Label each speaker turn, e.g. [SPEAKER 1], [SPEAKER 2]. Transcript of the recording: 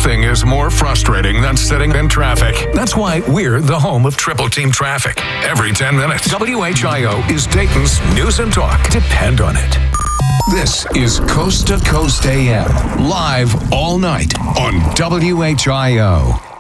[SPEAKER 1] Nothing is more frustrating than sitting in traffic. That's why we're the home of Triple Team Traffic. Every 10 minutes, WHIO is Dayton's news and talk. Depend on it. This is Coast to Coast AM, live all night on WHIO.